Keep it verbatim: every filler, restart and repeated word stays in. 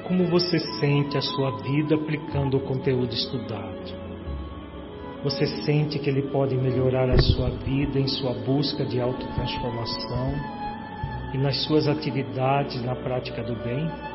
como você sente a sua vida aplicando o conteúdo estudado? Você sente que ele pode melhorar a sua vida em sua busca de autotransformação e nas suas atividades na prática do bem?